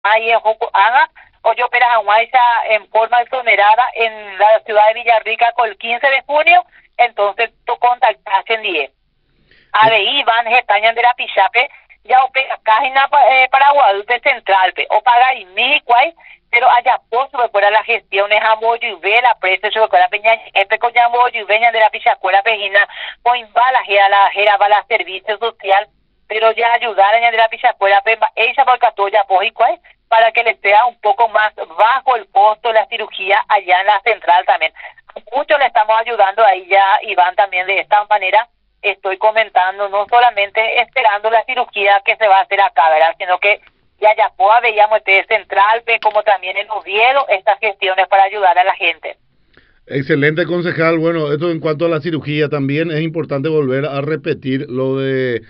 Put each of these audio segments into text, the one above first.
y en Jocoanga, o yo opera en forma exonerada en la ciudad de Villarrica con el 15 de junio, entonces tú contactas en 10. ADI van gestañan de la Pichape, ya opera página para Guadalupe Central, o para Imicuay, pero allá post recuerda las gestiones a Moyuve, la presa, yo recuerda peña, con ya Moyuve, de la Pichacuela, pejina, o imbala, gera, la servicio social, pero ya ayudar a de la Pichacuela, ella porque todo ya Moyuve, para que les sea un poco más bajo el costo de la cirugía allá en la central también. Muchos le estamos ayudando ahí ya, Iván, también de esta manera. Estoy comentando, no solamente esperando la cirugía que se va a hacer acá, ¿verdad? Sino que ya Yapoa veíamos este central, como también en Oviedo, estas gestiones para ayudar a la gente. Excelente, concejal. Bueno, esto en cuanto a la cirugía, también es importante volver a repetir lo de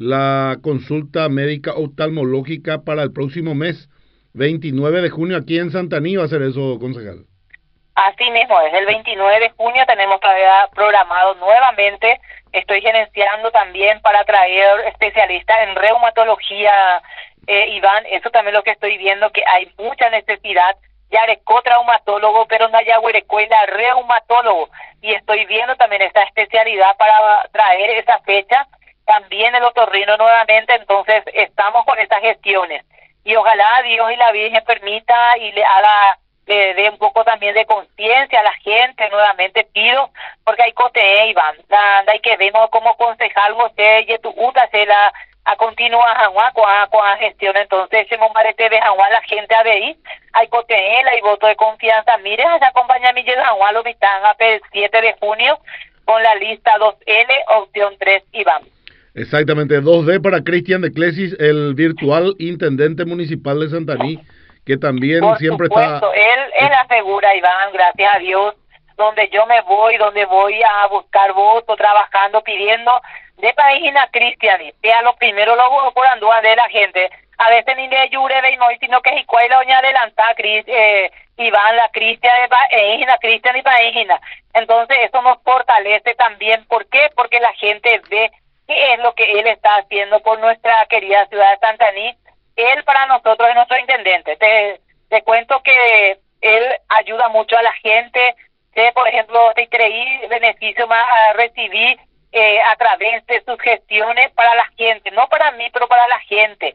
la consulta médica oftalmológica para el próximo mes, 29 de junio, aquí en Santaní. ¿Va a ser eso, concejal? Así mismo, desde el 29 de junio tenemos todavía programado nuevamente. Estoy gerenciando también para traer especialistas en reumatología, Iván. Eso también lo que estoy viendo, que hay mucha necesidad. Ya erecó traumatólogo, pero no ya la reumatólogo. Y estoy viendo también esta especialidad para traer esa fecha. También el otorrino nuevamente, entonces estamos con estas gestiones. Y ojalá Dios y la Virgen permita y le dé un poco también de conciencia a la gente. Nuevamente pido, porque hay cote, Iván, hay que vemos como concejal usted y tu uta se la a continuar con la gestión. Entonces se marete de la gente a ver hay cote y voto de confianza. Mire, esa acompaña mi Jaguar lo vitán el 7 de junio con la lista 2L opción 3, Iván. Exactamente, 2D para Cristian de Clesis, el virtual intendente municipal de Santaní, que también por siempre supuesto, él asegura, Iván, gracias a Dios, donde yo me voy, donde voy a buscar votos, trabajando, pidiendo de página Cristian, sea lo primero lo por anduar de la gente. A veces ni de Yure de no, sino que si cuál doña adelanta Iván, la Cristian y página. Entonces eso nos fortalece también. ¿Por qué? Porque la gente ve qué es lo que él está haciendo por nuestra querida ciudad de Santaní. Él para nosotros es nuestro intendente. Te cuento que él ayuda mucho a la gente. Por ejemplo, te creí beneficio más a recibir a través de sus gestiones para la gente, no para mí, pero para la gente.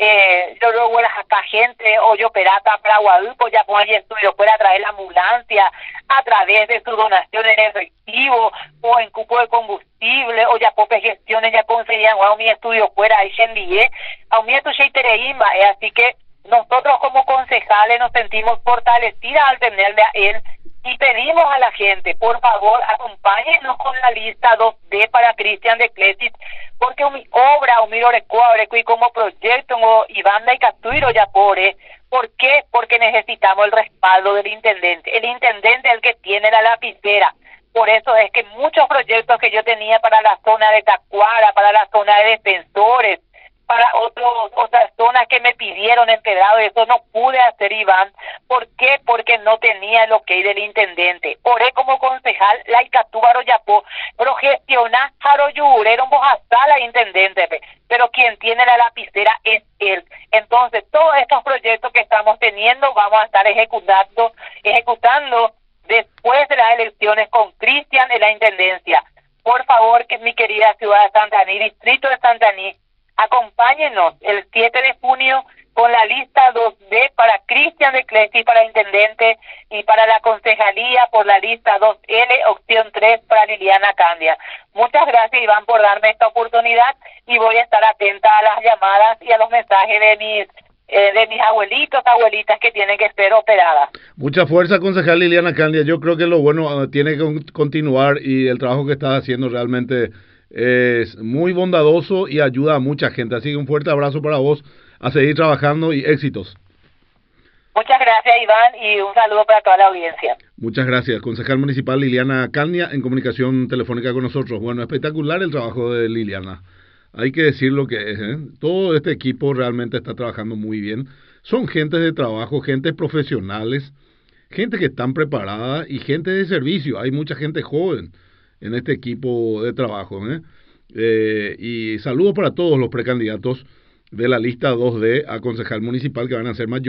Yo luego acá gente, o yo perata para Guadalupe, ya con alguien estudio fuera a traer la ambulancia, a través de sus donaciones en efectivo, o en cupo de combustible, o ya popes gestiones ya conseguían, o a mi estudio fuera, ahí se envié, a mi estudio así que nosotros como concejales nos sentimos fortalecidas al tenerle a él, y pedimos a la gente, por favor, acompáñenos con la lista 2D para Cristian de Clesis, porque mi obra, mi y como proyecto, y banda y capturo ya ¿por qué? Porque necesitamos el respaldo del intendente. El intendente es el que tiene la lapicera. Por eso es que muchos proyectos que yo tenía para la zona de Tacuara, para la zona de defensores, para otras zonas que me pidieron empedrado, eso no pude hacer, Iván. ¿Por qué? Porque no tenía el ok del intendente. Oré como concejal, la Icatúbaro Yapó, pero gestiona Jaroyurero Bojasala, intendente, pero quien tiene la lapicera es él. Entonces, todos estos proyectos que estamos teniendo, vamos a estar ejecutando después de las elecciones con Cristian en la intendencia. Por favor, que mi querida ciudad de Santaní, distrito de Santaní, acompáñenos el 7 de junio con la lista 2D para Cristian de Clesis para intendente y para la concejalía por la lista 2L opción 3 para Liliana Candia. Muchas gracias, Iván, por darme esta oportunidad y voy a estar atenta a las llamadas y a los mensajes de mis abuelitas que tienen que ser operadas. Mucha fuerza, concejal Liliana Candia. Yo creo que lo bueno tiene que continuar y el trabajo que estás haciendo realmente es muy bondadoso y ayuda a mucha gente. Así que un fuerte abrazo para vos, a seguir trabajando y éxitos. Muchas gracias, Iván, y un saludo para toda la audiencia. Muchas gracias, concejal municipal Liliana Candia en comunicación telefónica con nosotros. Bueno, espectacular el trabajo de Liliana. Hay que decir lo que es, ¿eh? Todo este equipo realmente está trabajando muy bien. Son gentes de trabajo, gentes profesionales, gente que están preparada y gente de servicio. Hay mucha gente joven en este equipo de trabajo, y saludos para todos los precandidatos de la lista 2D a concejal municipal, que van a ser mayoría